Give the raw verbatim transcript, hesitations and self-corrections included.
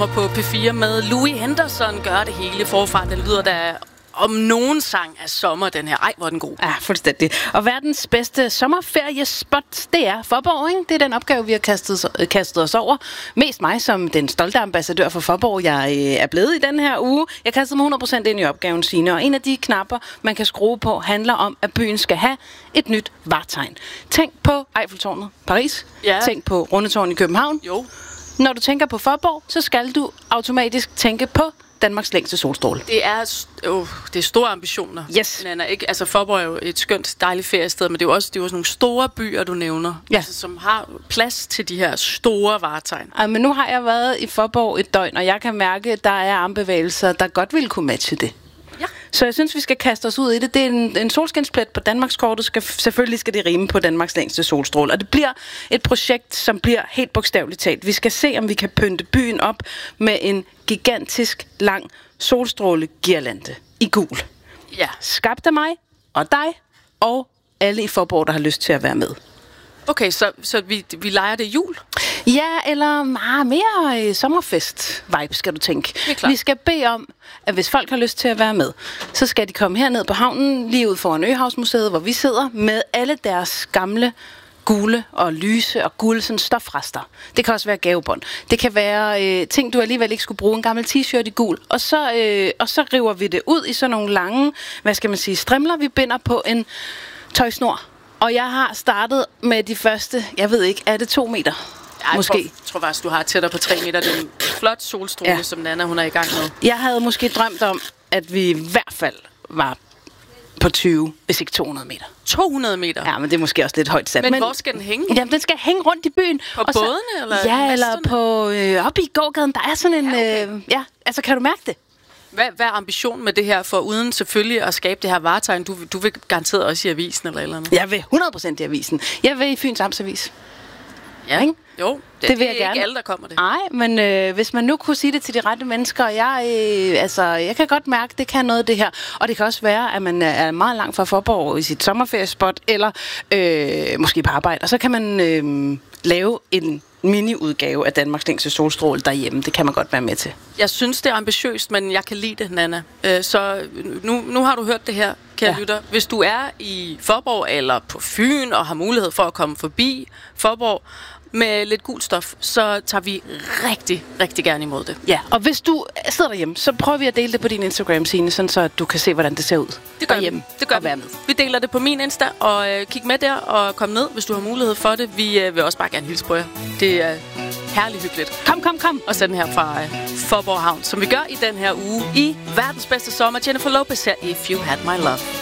På P fire med Louis Henderson gør det hele forfra. Det lyder da om nogen sang af sommer, den her. Ej, hvor er den god. Ja, fuldstændig. Og verdens bedste sommerferiespot, det er Fåborg, ikke? Det er den opgave, vi har kastet, kastet os over. Mest mig som den stolte ambassadør for Fåborg, jeg øh, er blevet i den her uge. Jeg kastede mig hundrede procent ind i opgaven, Signe. Og en af de knapper, man kan skrue på, handler om, at byen skal have et nyt vartegn. Tænk på Eiffeltårnet, Paris. Ja. Tænk på Rundetårn i København. Jo. Når du tænker på Fåborg, så skal du automatisk tænke på Danmarks længste solstråle. Det er, øh, det er store ambitioner. Yes. Nana, ikke? Altså Fåborg er jo et skønt, dejligt feriested, men det er jo også, det er jo også nogle store byer, du nævner, ja. altså, som har plads til de her store vartegn. Ja, men nu har jeg været i Fåborg et døgn, og jeg kan mærke, at der er armbevægelser, der godt vil kunne matche det. Ja. Så jeg synes, vi skal kaste os ud i det. Det er en, en solskinsplet på Danmarkskortet. Skal, selvfølgelig skal det rime på Danmarks længste solstråle. Og det bliver et projekt, som bliver helt bogstaveligt talt. Vi skal se, om vi kan pynte byen op med en gigantisk lang solstrålegirlande i gul. Ja. Skabt af mig og dig og alle i Fåborg, der har lyst til at være med. Okay, så, så vi, vi leger det jul? Ja, eller ah, mere øh, sommerfest-vibe, skal du tænke. Vi skal bede om, at hvis folk har lyst til at være med, så skal de komme herned på havnen, lige ud foran Øhavsmuseet, hvor vi sidder, med alle deres gamle gule og lyse og gule sådan stofrester. Det kan også være gavebånd. Det kan være øh, ting, du alligevel ikke skulle bruge. En gammel t-shirt i gul. Og så, øh, og så river vi det ud i sådan nogle lange, hvad skal man sige, strimler, vi binder på en tøjsnor. Og jeg har startet med de første, jeg ved ikke, er det to meter? Jeg måske. tror, tror faktisk, du har tættere på tre meter. Det er en flot solstråle, ja. Som Nana, hun er i gang med. Jeg havde måske drømt om, at vi i hvert fald var på tyve, hvis ikke to hundrede meter. to hundrede meter? Ja, men det er måske også lidt højt sat. Men, men hvor skal den hænge? Jamen, den skal hænge rundt i byen. På bådene, eller ja, masterne? eller på øh, oppe i gågaden. Der er sådan en... Ja, okay. øh, ja, altså kan du mærke det? Hvad, hvad er ambitionen med det her, for uden selvfølgelig at skabe det her varetegn? Du, du vil garanteret også i avisen eller eller andet. Jeg vil hundrede procent i avisen. Jeg vil i Fyns Amtsavis. Ja, ikke? Jo. Det, det vil det jeg er gerne. Ikke alle, der kommer det. Nej, men øh, hvis man nu kunne sige det til de rette mennesker, jeg, øh, altså, jeg kan godt mærke, det kan noget det her. Og det kan også være, at man er meget langt fra Fåborg i sit sommerferiespot, eller øh, måske på arbejde. Og så kan man øh, lave en mini-udgave af Danmarks længste solstråle derhjemme. Det kan man godt være med til. Jeg synes, det er ambitiøst, men jeg kan lide det, Nana. Øh, så nu, nu har du hørt det her, kære ja. lytter. Hvis du er i Fåborg eller på Fyn og har mulighed for at komme forbi Fåborg med lidt gul stof, så tager vi rigtig, rigtig gerne imod det. Ja, og hvis du sidder derhjemme, så prøver vi at dele det på din Instagram-side, sådan så du kan se, hvordan det ser ud. Det gør derhjemme. vi. Det gør vi. Med. Vi deler det på min Insta, og øh, kig med der og kom ned, hvis du har mulighed for det. Vi øh, vil også bare gerne hilse på jer. Det er herligt hyggeligt. Kom, kom, kom. Og send her fra øh, Fåborg Havn, som vi gør i den her uge i verdens bedste sommer. Jennifer Lopez her, If You Had My Love.